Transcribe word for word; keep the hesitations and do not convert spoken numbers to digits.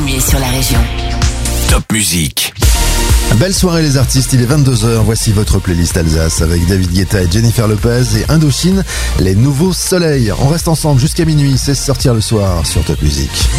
premier sur la région. Top Musique. Belle soirée les artistes, il est vingt-deux heures, voici votre playlist Alsace avec David Guetta et Jennifer Lopez et Indochine, les nouveaux soleils. On reste ensemble jusqu'à minuit, c'est sortir le soir sur Top Musique.